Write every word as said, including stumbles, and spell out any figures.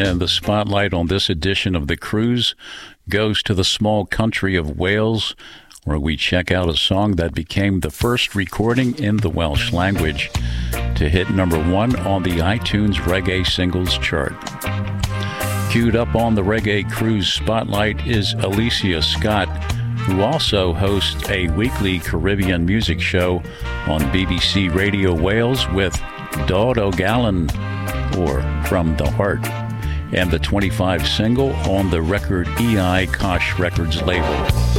And the spotlight on this edition of The Cruise goes to the small country of Wales, where we check out a song that became the first recording in the Welsh language to hit number one on the iTunes Reggae Singles Chart. Queued up on the Reggae Cruise Spotlight is Alicia Scott, who also hosts a weekly Caribbean music show on B B C Radio Wales with Daud O'Gallan, or From the Heart, and the twenty-five single on the record E I Kosh Records label.